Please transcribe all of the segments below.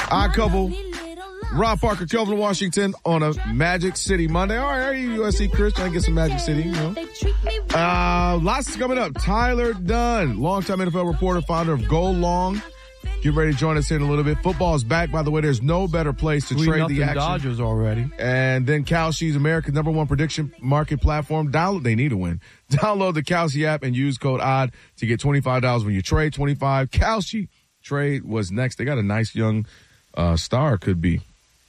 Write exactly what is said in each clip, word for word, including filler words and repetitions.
Odd Couple, Rob Parker, Kelvin Washington on a Magic City Monday. All right, hey, U S C Chris, trying to get some Magic City, you know. Uh, lots is coming up. Tyler Dunn, longtime N F L reporter, founder of Go Long. Get ready to join us here in a little bit. Football is back. By the way, there's no better place to trade the action. Dodgers already. And then Kalshi's America's number one prediction market platform. Download. They need a win. Download the Kalshi app and use code ODD to get twenty-five dollars when you trade. twenty-five Kalshi. Trade was next. They got a nice young uh, star. Could be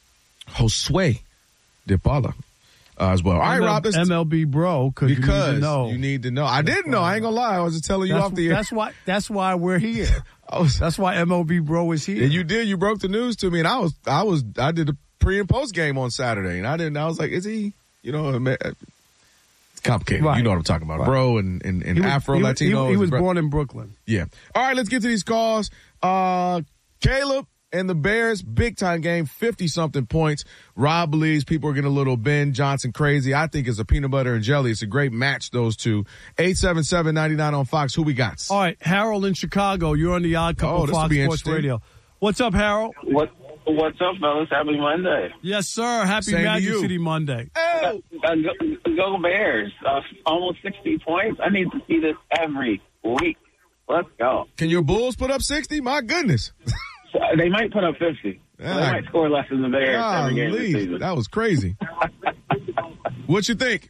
Josue De Paula uh, as well. All right, M L- Rob. This M L B bro, because you need to know. You need to know. I didn't know. I ain't gonna lie. I was just telling you that's, off the air. That's why. That's why we're here. I was, that's why M L B bro is here. And you did. You broke the news to me, and I was, I was, I did the pre and post game on Saturday, and I didn't. I was like, is he? You know, it's complicated. Right. You know what I'm talking about, Right. bro, and and, and He was- Afro he was- Latino. He, he was born in Brooklyn. Yeah. All right, let's get to these calls. Uh, Caleb and the Bears, big time game, fifty something points. Rob believes people are getting a little Ben Johnson crazy. I think it's a peanut butter and jelly. It's a great match, those two. eight seven seven, nine nine on Fox. Who we got? All right, Harold in Chicago. You're on the Odd Couple Oh, this will Fox be Sports interesting. Radio. What's up, Harold? What What's up, fellas? Happy Monday. Yes, sir. Happy Same to Magic you. City Monday. Uh, uh, go, go Bears. Uh, almost sixty points. I need to see this every week. Let's go. Can your Bulls put up sixty? My goodness. So, they might put up fifty. Yeah. They might score less than the Bears every game this Golly, season. that was crazy. What you think?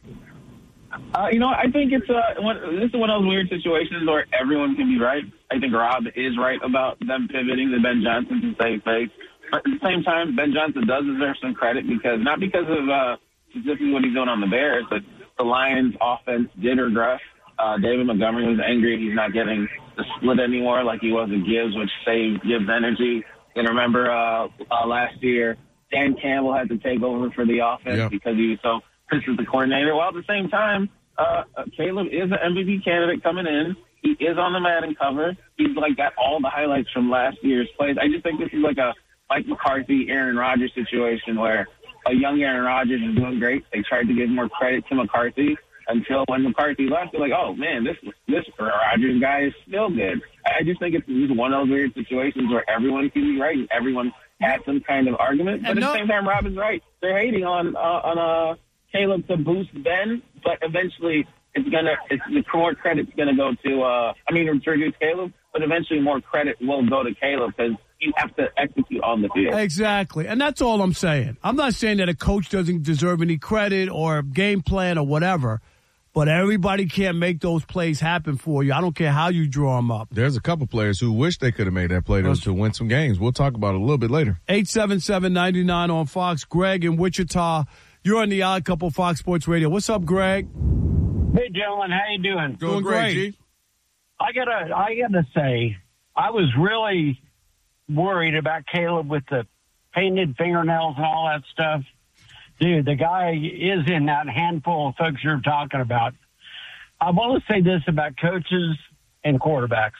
Uh, you know, I think it's uh, one, this is one of those weird situations where everyone can be right. I think Rob is right about them pivoting to Ben Johnson to save face. But at the same time, Ben Johnson does deserve some credit because not because of uh, specifically what he's doing on the Bears, but the Lions' offense did regress. Uh, David Montgomery was angry he's not getting the split anymore like he was at Gibbs, which saved Gibbs' energy. And remember uh, uh, last year, Dan Campbell had to take over for the offense Yeah. because he was so pissed at the coordinator. Well, at the same time, uh, uh, Caleb is an M V P candidate coming in. He is on the Madden cover. He's like got all the highlights from last year's plays. I just think this is like a Mike McCarthy, Aaron Rodgers situation where a young Aaron Rodgers is doing great. They tried to give more credit to McCarthy until when McCarthy left, they're like, oh, man, this this Rodgers guy is still good. I just think it's just one of those weird situations where everyone can be right and everyone has some kind of argument. But And at no- the same time, Rob is right. They're hating on uh, on uh, Caleb to boost Ben, but eventually it's gonna it's the more credit's gonna go to uh, I mean to reduce Caleb, but eventually more credit will go to Caleb because you have to execute on the field. Exactly. And that's all I'm saying. I'm not saying that a coach doesn't deserve any credit or game plan or whatever, but everybody can't make those plays happen for you. I don't care how you draw them up. There's a couple players who wish they could have made that play to, to win some games. We'll talk about it a little bit later. eight seven seven, nine nine on Fox. Greg in Wichita. You're on the Odd Couple Fox Sports Radio. What's up, Greg? Hey, gentlemen, how you doing? Doing great. G. I gotta, I gotta say, I was really worried about Caleb with the painted fingernails and all that stuff. Dude, the guy is in that handful of folks you're talking about. I want to say this about coaches and quarterbacks.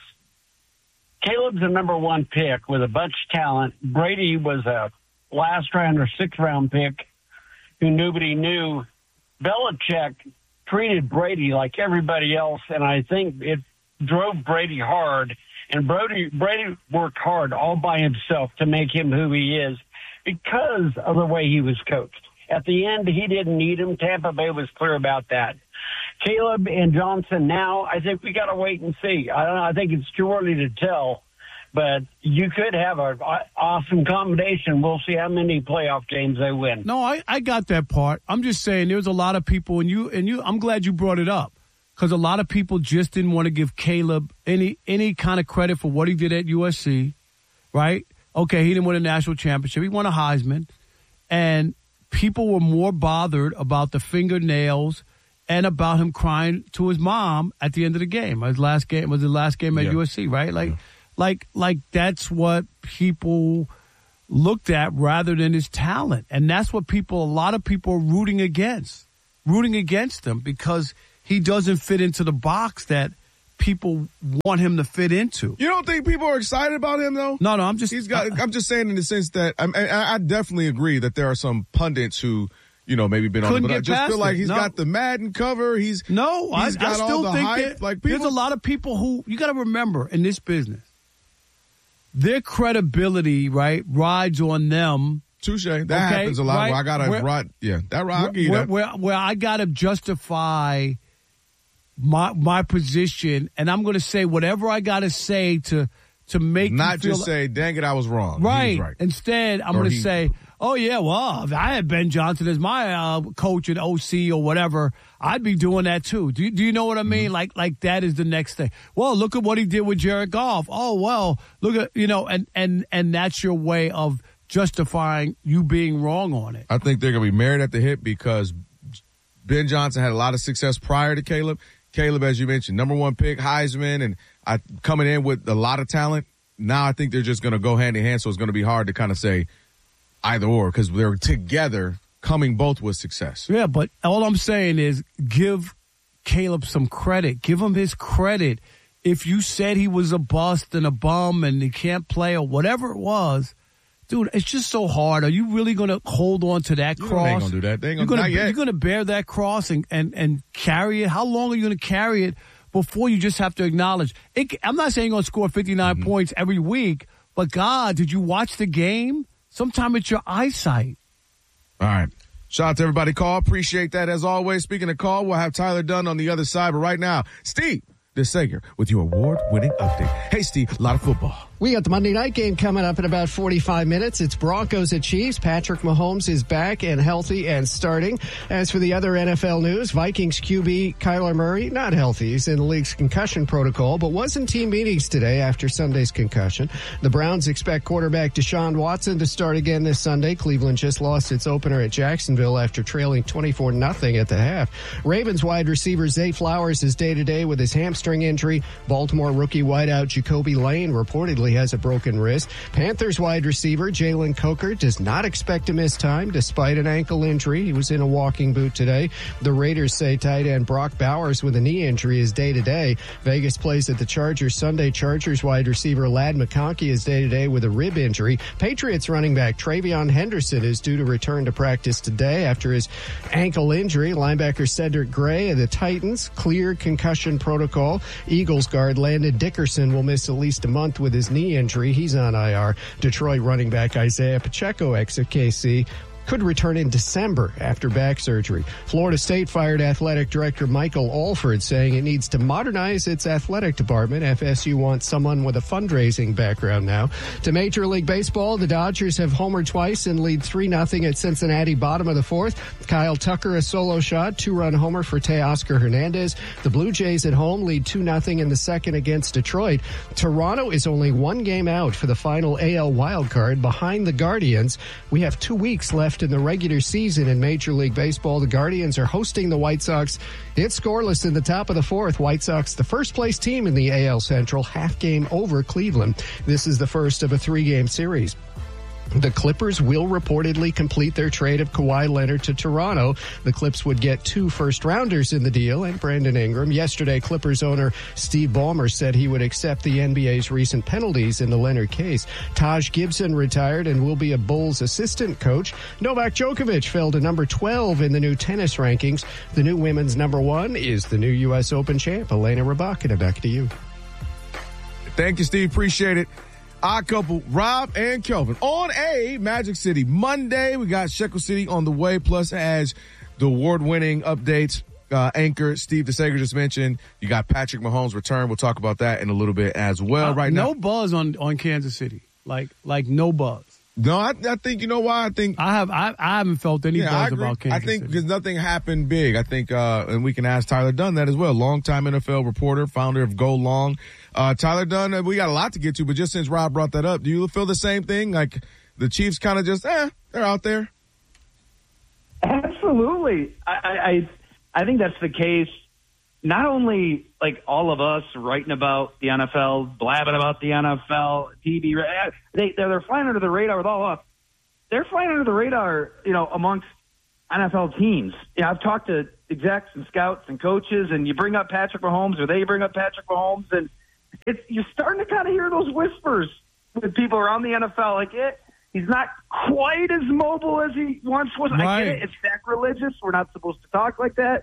Caleb's the number one pick with a bunch of talent. Brady was a last round or sixth round pick who nobody knew. Belichick treated Brady like everybody else, and I think it drove Brady hard. And Brady, Brady worked hard all by himself to make him who he is because of the way he was coached. At the end, he didn't need him. Tampa Bay was clear about that. Caleb and Johnson now, I think we got to wait and see. I don't know. I think it's too early to tell, but you could have an awesome combination. We'll see how many playoff games they win. No, I, I got that part. I'm just saying there's a lot of people, and you and you. I'm glad you brought it up because a lot of people just didn't want to give Caleb any any kind of credit for what he did at U S C, right? Okay, he didn't win a national championship. He won a Heisman, and people were more bothered about the fingernails and about him crying to his mom at the end of the game. His last game was the last game at Yeah. U S C, right? Like, Yeah. like, like that's what people looked at rather than his talent, and that's what people, a lot of people, are rooting against, rooting against him because he doesn't fit into the box that people want him to fit into. You don't think people are excited about him, though? No, no, I'm just, He's got. I'm just saying in the sense that I, I, I definitely agree that there are some pundits who, you know, maybe been on it, Couldn't but I get just past feel like it. he's No. got the Madden cover. He's No, I, he's I got all still the think hype. that Like people, there's a lot of people who, you got to remember in this business, their credibility, right, rides on them. Touche. That okay, happens a lot. right? Where I gotta where, ride. Yeah, that where, I'll give you where, that. where, where I gotta justify my my position, and I'm going to say whatever I got to say to to make not you feel just like, say, "Dang it, I was wrong." Right. He was right. Instead, I'm Or going to he- say, "Oh yeah, well, if I had Ben Johnson as my uh, coach at O C or whatever, I'd be doing that too." Do you, do you know what I mean? Mm-hmm. Like like that is the next thing. Well, look at what he did with Jared Goff. Oh well, look at you know, and and and that's your way of justifying you being wrong on it. I think they're going to be married at the hip because Ben Johnson had a lot of success prior to Caleb. Caleb, as you mentioned, number one pick, Heisman, and I, coming in with a lot of talent. Now I think they're just going to go hand in hand, so it's going to be hard to kind of say either or because they're together coming both with success. Yeah, but all I'm saying is give Caleb some credit. Give him his credit. If you said he was a bust and a bum and he can't play or whatever it was, dude, it's just so hard. Are you really going to hold on to that You know cross? they ain't gonna do that. They ain't You're gonna- gonna, not yet. You're going to bear that cross and, and, and carry it? How long are you going to carry it before you just have to acknowledge? It, I'm not saying you're going to score fifty-nine Mm-hmm. points every week, but God, did you watch the game? Sometime it's your eyesight. All right. Shout out to everybody call. Appreciate that as always. Speaking of call, we'll have Tyler Dunn on the other side. But right now, Steve DeSager with your award-winning update. Hey, Steve, a lot of football. We got the Monday night game coming up in about forty-five minutes. It's Broncos at Chiefs. Patrick Mahomes is back and healthy and starting. As for the other N F L news, Vikings Q B Kyler Murray, not healthy. He's in the league's concussion protocol, but was in team meetings today after Sunday's concussion. The Browns expect quarterback Deshaun Watson to start again this Sunday. Cleveland just lost its opener at Jacksonville after trailing twenty-four nothing at the half. Ravens wide receiver Zay Flowers is day-to-day with his hamstring injury. Baltimore rookie wideout Jacoby Lane reportedly has a broken wrist. Panthers wide receiver Jalen Coker does not expect to miss time despite an ankle injury. He was in a walking boot today. The Raiders say tight end Brock Bowers with a knee injury is day-to-day. Vegas plays at the Chargers Sunday. Chargers wide receiver Ladd McConkey is day-to-day with a rib injury. Patriots running back Travion Henderson is due to return to practice today after his ankle injury. Linebacker Cedric Gray of the Titans cleared concussion protocol. Eagles guard Landon Dickerson will miss at least a month with his knee injury. He's on I R. Detroit running back Isaiah Pacheco, ex of K C, could return in December after back surgery. Florida State fired athletic director Michael Alford, saying it needs to modernize its athletic department. F S U wants someone with a fundraising background now. To Major League Baseball, the Dodgers have homered twice and lead three nothing at Cincinnati, bottom of the fourth. Kyle Tucker, a solo shot, two-run homer for Teoscar Hernandez. The Blue Jays at home lead two nothing in the second against Detroit. Toronto is only one game out for the final A L wildcard behind the Guardians. We have two weeks left in the regular season in Major League Baseball. The Guardians are hosting the White Sox. It's scoreless in the top of the fourth. White Sox, the first place team in the A L Central, half game over Cleveland. This is the first of a three-game series. The Clippers will reportedly complete their trade of Kawhi Leonard to Toronto. The Clips would get two first-rounders in the deal and Brandon Ingram. Yesterday, Clippers owner Steve Ballmer said he would accept the N B A's recent penalties in the Leonard case. Taj Gibson retired and will be a Bulls assistant coach. Novak Djokovic fell to number twelve in the new tennis rankings. The new women's number one is the new U S Open champ, Elena Rybakina. Back to you. Thank you, Steve. Appreciate it. Odd couple, Rob and Kelvin on a Magic City Monday. We got Shekel City on the way, plus as the award-winning updates, uh, anchor Steve DeSager just mentioned. You got Patrick Mahomes' return. We'll talk about that in a little bit as well. Uh, right no now, buzz on, on Kansas City. Like like no buzz. no, I, I think you know why. I think I have I, I haven't felt any yeah, I buzz agree. about Kansas I think City. because nothing happened big. I think, uh, and we can ask Tyler Dunn that as well. Longtime N F L reporter, founder of Go Long. Uh, Tyler Dunn, uh, we got a lot to get to, but just since Rob brought that up, do you feel the same thing? Like the Chiefs kind of just, eh, they're out there? Absolutely. I, I I think that's the case. Not only like all of us writing about the N F L, blabbing about the N F L, T V, they, they're, they're flying under the radar with all of us. They're flying under the radar, you know, amongst N F L teams. You know, I've talked to execs and scouts and coaches, and you bring up Patrick Mahomes or they bring up Patrick Mahomes, and it's you're starting to kind of hear those whispers with people around the N F L. Like, it, he's not quite as mobile as he once was. Right. I get it. It's sacrilegious. We're not supposed to talk like that.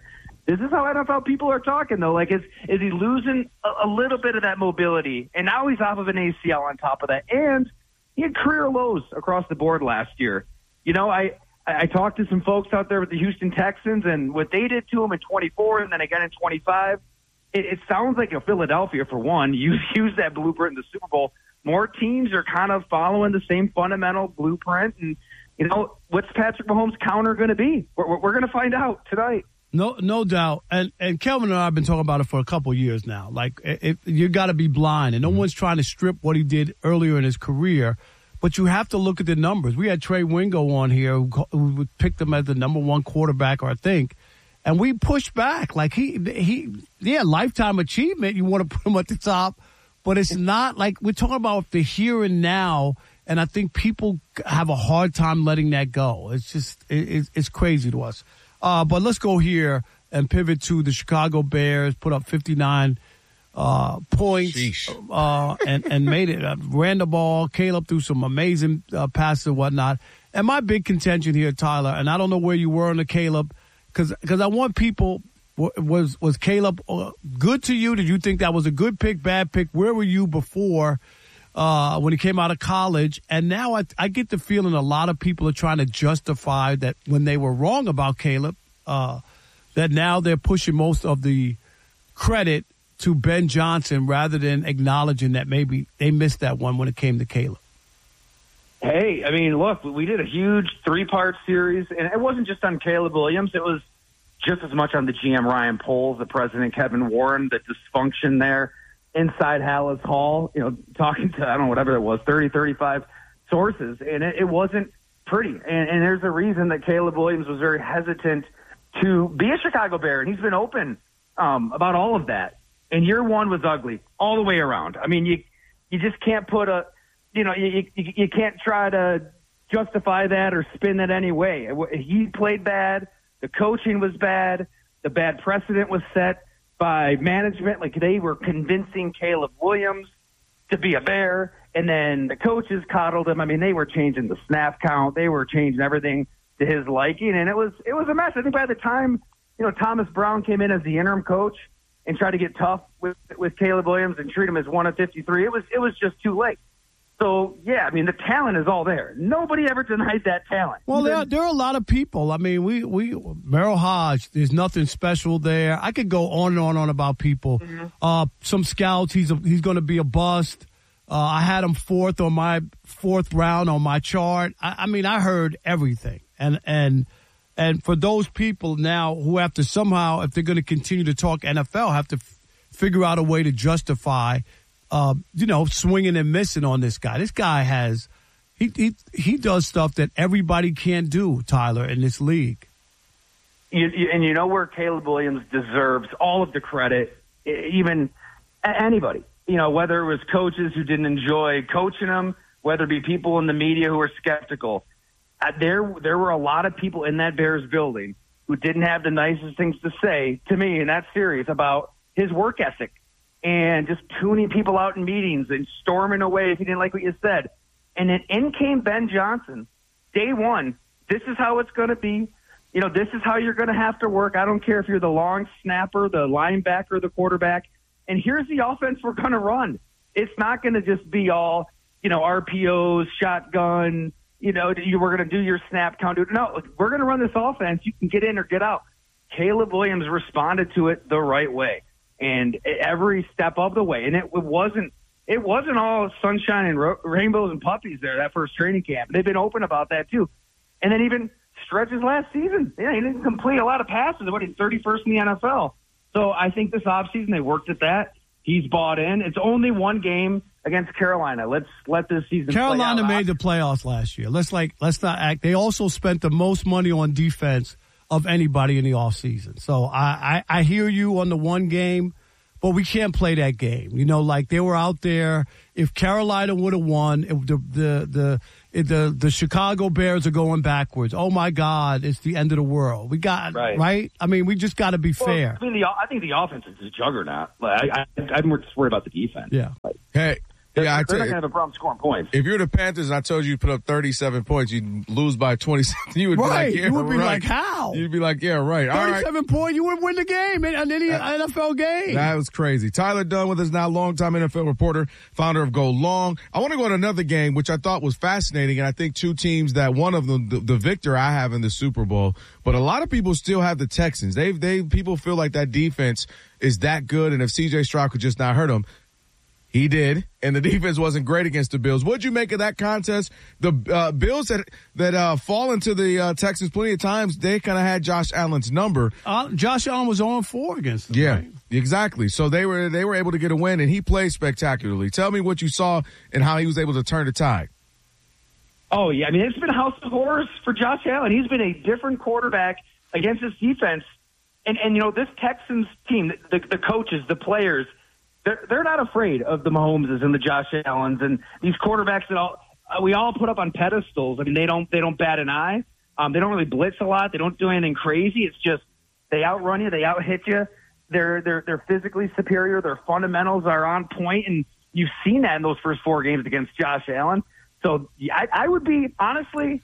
This is how N F L people are talking, though. Like, is is he losing a, a little bit of that mobility? And now he's off of an A C L on top of that. And he had career lows across the board last year. You know, I, I talked to some folks out there with the Houston Texans, and what they did to him in twenty-four and then again in twenty-five, it, it sounds like a Philadelphia, for one, use, use that blueprint in the Super Bowl. More teams are kind of following the same fundamental blueprint. And, you know, what's Patrick Mahomes' counter going to be? We're, we're going to find out tonight. No, no doubt. And and Kelvin and I have been talking about it for a couple of years now. Like, it, you got to be blind, and no one's trying to strip what he did earlier in his career. But you have to look at the numbers. We had Trey Wingo on here who, who picked him as the number one quarterback, I think, and we pushed back. Like he he yeah, lifetime achievement. You want to put him at the top, but it's not like we're talking about the here and now. And I think people have a hard time letting that go. It's just it, it's crazy to us. Uh, but let's go here and pivot to the Chicago Bears, put up fifty-nine uh, points uh, and, and made it. Uh, ran the ball. Caleb threw some amazing uh, passes and whatnot. And my big contention here, Tyler, and I don't know where you were on the Caleb, because I want people, was was Caleb good to you? Did you think that was a good pick, bad pick? Where were you before uh, when he came out of college? And now I, I get the feeling a lot of people are trying to justify that when they were wrong about Caleb, uh, that now they're pushing most of the credit to Ben Johnson rather than acknowledging that maybe they missed that one when it came to Caleb. Hey, I mean, look, we did a huge three-part series, and it wasn't just on Caleb Williams. It was just as much on the G M Ryan Poles, the president Kevin Warren, the dysfunction there inside Hallis Hall, you know, talking to, I don't know, whatever it was, thirty, thirty-five sources, and it, it wasn't pretty. And, and there's a reason that Caleb Williams was very hesitant to be a Chicago Bear, and he's been open um, about all of that. And year one was ugly all the way around. I mean, you you just can't put a, you know, you you, you can't try to justify that or spin that any way. He played bad. The coaching was bad. The bad precedent was set by management. Like, they were convincing Caleb Williams to be a Bear, and then the coaches coddled him. I mean, they were changing the snap count. They were changing everything to his liking, and it was it was a mess. I think by the time, you know, Thomas Brown came in as the interim coach and tried to get tough with with Caleb Williams and treat him as one of fifty-three, it was it was just too late. So, yeah, I mean, the talent is all there. Nobody ever denied that talent. Well, there are, there are a lot of people. I mean, we, we Merrill Hodge, there's nothing special there. I could go on and on and on about people. Mm-hmm. Uh, some scouts, he's a, he's going to be a bust. Uh, I had him fourth on my fourth round on my chart. I, I mean, I heard everything. And, and, and for those people now who have to somehow, if they're going to continue to talk N F L, have to f- figure out a way to justify Uh, you know, swinging and missing on this guy. This guy has, he, he he does stuff that everybody can't do, Tyler, in this league. You, you, and you know where Caleb Williams deserves all of the credit, even anybody. You know, whether it was coaches who didn't enjoy coaching him, whether it be people in the media who were skeptical. Uh, there, there were a lot of people in that Bears building who didn't have the nicest things to say to me in that series about his work ethic. And just tuning people out in meetings and storming away if you didn't like what you said. And then in came Ben Johnson, day one. This is how it's going to be. You know, this is how you're going to have to work. I don't care if you're the long snapper, the linebacker, the quarterback. And here's the offense we're going to run. It's not going to just be all, you know, R P Os, shotgun, you know, you we're going to do your snap count. No, we're going to run this offense. You can get in or get out. Caleb Williams responded to it the right way. And every step of the way, and it, it wasn't it wasn't all sunshine and ro- rainbows and puppies there that first training camp. They've been open about that too. And then even stretches last season, yeah, he didn't complete a lot of passes. What, he's thirty-first in the N F L. So I think this offseason they worked at that. He's bought in. It's only one game against Carolina. Let's let this season. Carolina play out. made the playoffs last year. Let's like let's not act. They also spent the most money on defense of anybody in the offseason. So I, I, I hear you on the one game, but we can't play that game. You know, like they were out there. If Carolina would have won, if the, the, the, the, the Chicago Bears are going backwards. Oh, my God, it's the end of the world. We got, right? right? I mean, we just got to be well, fair. I mean, the, I think the offense is a juggernaut. Like, I, I, I'm just worried about the defense. Yeah. Hey, They're, Yeah, I they're tell not you, going to have a problem scoring points. if you're the Panthers and I told you you put up thirty-seven points, you'd lose by twenty-seven. You would Right. be like, yeah, You would be right. like, how? You'd be like, yeah, right. All right. thirty-seven point, you would win the game in, in any N F L game. That was crazy. Tyler Dunn with us now, longtime N F L reporter, founder of Go Long. I want to go to another game, which I thought was fascinating, and I think two teams that one of them, the, the victor I have in the Super Bowl, but a lot of people still have the Texans. They, they, people feel like that defense is that good, and if C J Stroud could just not hurt them, he did, and the defense wasn't great against the Bills. What'd you make of that contest? The uh, Bills that that uh, fall into the uh, Texans plenty of times, they kind of had Josh Allen's number. Uh, Josh Allen was on four against them. Yeah, right? exactly. So they were they were able to get a win, and he played spectacularly. Tell me what you saw and how he was able to turn the tide. Oh, yeah. I mean, it's been a house of horrors for Josh Allen. He's been a different quarterback against this defense. And, and you know, this Texans team, the, the coaches, the players, they're, they're not afraid of the Mahomeses and the Josh Allens and these quarterbacks that all uh, we all put up on pedestals. I mean, they don't they don't bat an eye. Um, they don't really blitz a lot. They don't do anything crazy. It's just they outrun you. They out-hit you. They're, they're, they're physically superior. Their fundamentals are on point, and you've seen that in those first four games against Josh Allen. So I, I would be, honestly,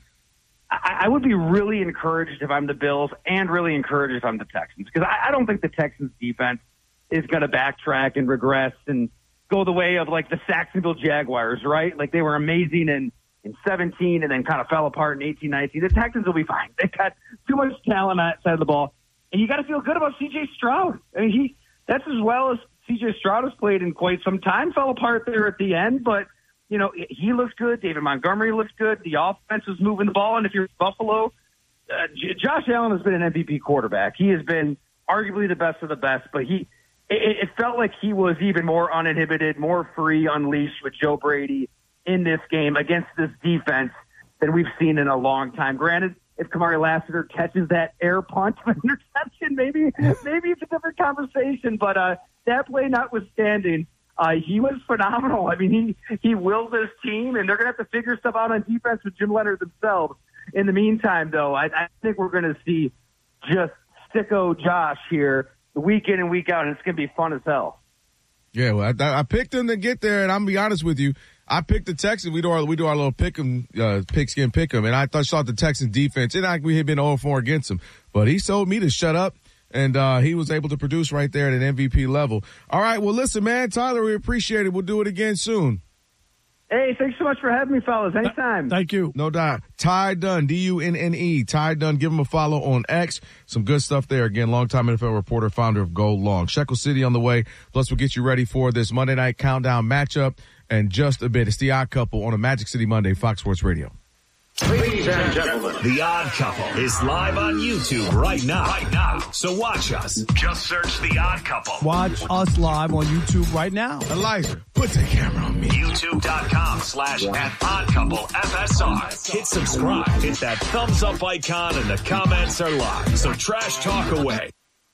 I, I would be really encouraged if I'm the Bills and really encouraged if I'm the Texans, because I, I don't think the Texans defense is going to backtrack and regress and go the way of like the Jacksonville Jaguars, right? Like they were amazing in, in seventeen and then kind of fell apart in eighteen nineteen. The Texans will be fine. They've got too much talent on that side of the ball. And you got to feel good about C J Stroud. I mean, he that's as well as C J Stroud has played in quite some time. Fell apart there at the end, but you know, he looks good. David Montgomery looks good. The offense is moving the ball. And if you're Buffalo, uh, J- Josh Allen has been an M V P quarterback. He has been arguably the best of the best, but he, it, it felt like he was even more uninhibited, more free, unleashed with Joe Brady in this game against this defense than we've seen in a long time. Granted, if Kamari Lassiter catches that air punt of an interception, maybe, maybe it's a different conversation, but, uh, that play notwithstanding, Uh, he was phenomenal. I mean, he, he willed this team, and they're going to have to figure stuff out on defense with Jim Leonard themselves. In the meantime, though, I, I think we're going to see just sicko Josh here week in and week out, and it's going to be fun as hell. Yeah, well, I, I picked them to get there, and I'm going to be honest with you. I picked the Texans. We do our we do our little pick 'em, uh, pigskin pick 'em, and I thought saw the Texans defense. And I, we had been oh four against them, but he told me to shut up. And uh, he was able to produce right there at an M V P level. All right, well, listen, man, Tyler, we appreciate it. We'll do it again soon. Hey, thanks so much for having me, fellas. Anytime. Thank you. No doubt. Ty Dunn, D U N N E. Ty Dunn, give him a follow on X. Some good stuff there. Again, longtime N F L reporter, founder of Go Long. Shekel City on the way. Plus, we'll get you ready for this Monday night countdown matchup and just a bit. It's The Odd Couple on a Magic City Monday, Fox Sports Radio. Ladies and gentlemen, The Odd Couple is live on YouTube right now. Right now. So watch us. Just search The Odd Couple. Watch us live on YouTube right now. Elijah, put the camera on me. YouTube.com slash at Odd Couple F S R. Hit subscribe. Hit that thumbs up icon and the comments are live. So trash talk away.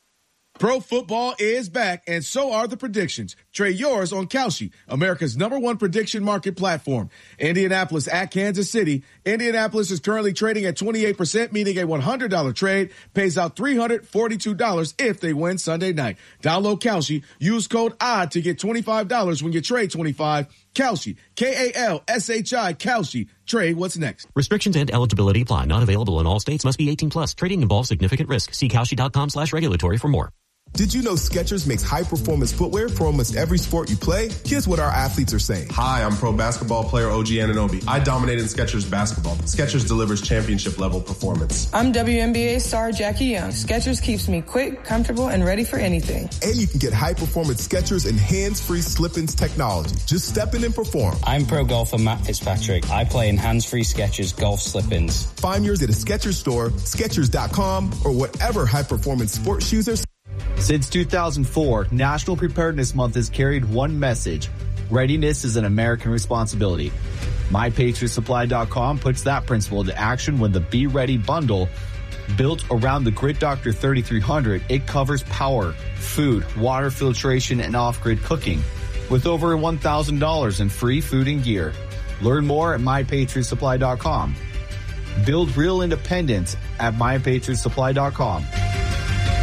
Pro football is back, and so are the predictions. Trade yours on Kalshi, America's number one prediction market platform. Indianapolis at Kansas City. Indianapolis is currently trading at twenty-eight percent, meaning a one hundred dollars trade pays out three hundred forty-two dollars if they win Sunday night. Download Kalshi. Use code ODD to get twenty-five dollars when you trade twenty-five dollars. Kalshi, K A L S H I, Kalshi. Trade what's next. Restrictions and eligibility apply. Not available in all states. Must be eighteen plus. Trading involves significant risk. See Kalshi.com slash regulatory for more. Did you know Skechers makes high-performance footwear for almost every sport you play? Here's what our athletes are saying. Hi, I'm pro basketball player O G Anunoby. I dominate in Skechers basketball. Skechers delivers championship-level performance. I'm W N B A star Jackie Young. Skechers keeps me quick, comfortable, and ready for anything. And you can get high-performance Skechers and hands-free slip-ins technology. Just step in and perform. I'm pro golfer Matt Fitzpatrick. I play in hands-free Skechers golf slip-ins. Find yours at a Skechers store, Skechers dot com, or whatever high-performance sports shoes are. Since two thousand four, National Preparedness Month has carried one message. Readiness is an American responsibility. My Patriot Supply dot com puts that principle into action when the Be Ready bundle, built around the Grid Doctor thirty-three hundred, it covers power, food, water filtration, and off-grid cooking, with over one thousand dollars in free food and gear. Learn more at My Patriot Supply dot com. Build real independence at My Patriot Supply dot com.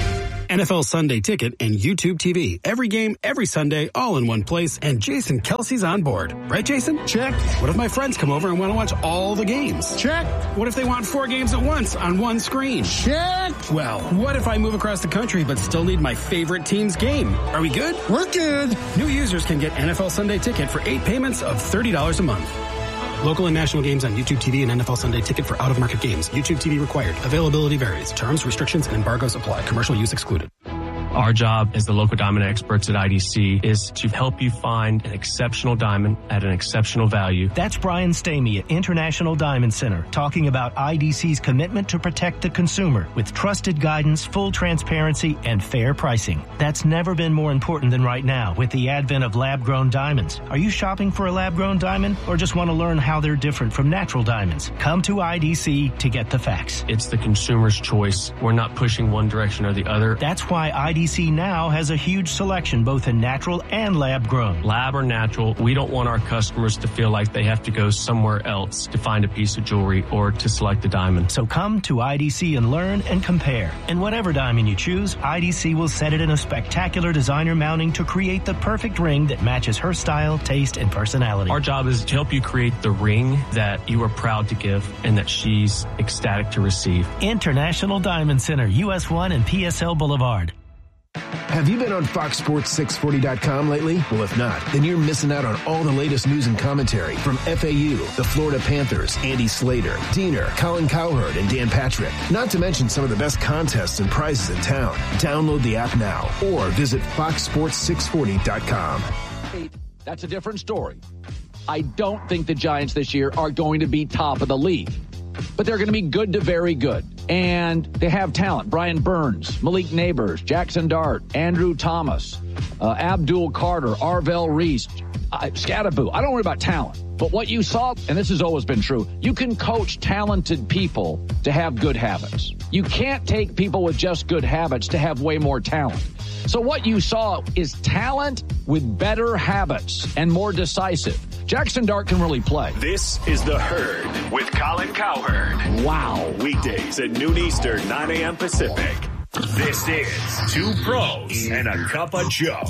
N F L Sunday Ticket and YouTube T V. Every game, every Sunday, all in one place, and Jason Kelsey's on board. Right, Jason? Check. What if my friends come over and want to watch all the games? Check. What if they want four games at once on one screen? Check. Well, what if I move across the country but still need my favorite team's game? Are we good? We're good. New users can get N F L Sunday Ticket for eight payments of thirty dollars a month. Local and national games on YouTube T V and N F L Sunday Ticket for out-of-market games. YouTube T V required. Availability varies. Terms, restrictions, and embargoes apply. Commercial use excluded. Our job as the local diamond experts at I D C is to help you find an exceptional diamond at an exceptional value. That's Brian Stamey at International Diamond Center talking about I D C's commitment to protect the consumer with trusted guidance, full transparency, and fair pricing. That's never been more important than right now with the advent of lab-grown diamonds. Are you shopping for a lab-grown diamond or just want to learn how they're different from natural diamonds? Come to I D C to get the facts. It's the consumer's choice. We're not pushing one direction or the other. That's why I D C now has a huge selection both in natural and lab-grown. Lab or natural, we don't want our customers to feel like they have to go somewhere else to find a piece of jewelry or to select a diamond. So come to I D C and learn and compare. And whatever diamond you choose, I D C will set it in a spectacular designer mounting to create the perfect ring that matches her style, taste, and personality. Our job is to help you create the ring that you are proud to give and that she's ecstatic to receive. International Diamond Center, U S one and P S L Boulevard. Have you been on Fox Sports six forty dot com lately? Well, if not, then you're missing out on all the latest news and commentary from F A U, the Florida Panthers, Andy Slater, Diener, Colin Cowherd, and Dan Patrick. Not to mention some of the best contests and prizes in town. Download the app now or visit fox sports six forty dot com. That's a different story. I don't think the Giants this year are going to be top of the league, but they're going to be good to very good. And they have talent. Brian Burns, Malik Neighbors, Jackson Dart, Andrew Thomas, uh, Abdul Carter, Arvell Reese, uh, Scadaboo. I don't worry about talent. But what you saw, and this has always been true, you can coach talented people to have good habits. You can't take people with just good habits to have way more talent. So what you saw is talent with better habits and more decisive. Jackson Dart can really play. This is The Herd with Colin Cowherd. Wow. Weekdays at noon Eastern, nine a.m. Pacific. This is Two Pros and a Cup of Joe.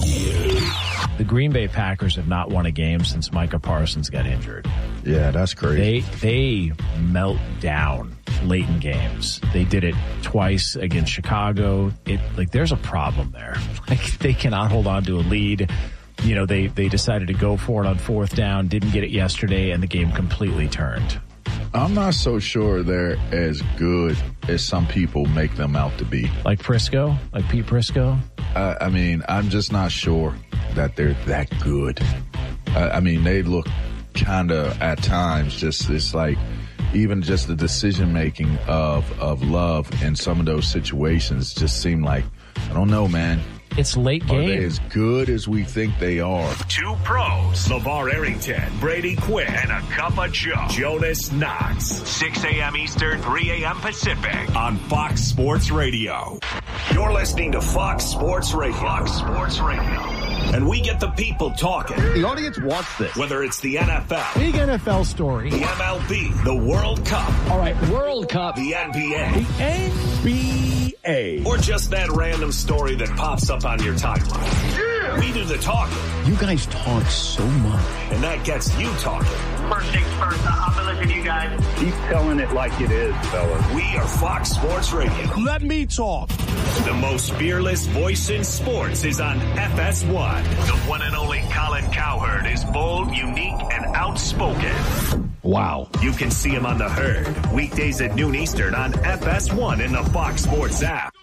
The Green Bay Packers have not won a game since Micah Parsons got injured. Yeah, that's crazy. They they melt down late in games. They did it twice against Chicago. It like there's a problem there. Like they cannot hold on to a lead. You know, they, they decided to go for it on fourth down, didn't get it yesterday, and the game completely turned. I'm not so sure they're as good as some people make them out to be. Like Prisco? Like Pete Prisco? Uh, I mean, I'm just not sure that they're that good. Uh, I mean, they look kind of, at times, just, it's like, even just the decision-making of, of Love in some of those situations just seem like, I don't know, man. It's late game. Are they as good as we think they are? Two Pros. LeVar Arrington, Brady Quinn, and a Cup of Joe. Jonas Knox. six a.m. Eastern, three a.m. Pacific. On Fox Sports Radio. You're listening to Fox Sports Radio. Fox Sports Radio. And we get the people talking. The audience wants this. Whether it's the N F L. Big N F L story. The M L B. The World Cup. All right, World Cup. The N B A. The N B A. Or just that random story that pops up on your timeline. Yeah. We do the talking. You guys talk so much. And that gets you talking. First things first, I'm going to listen to you guys. Keep telling it like it is, fellas. We are Fox Sports Radio. Let me talk. The most fearless voice in sports is on F S one. The one and only Colin Cowherd is bold, unique, and outspoken. Wow. You can see him on The Herd, weekdays at noon Eastern on F S one in the Fox Sports app.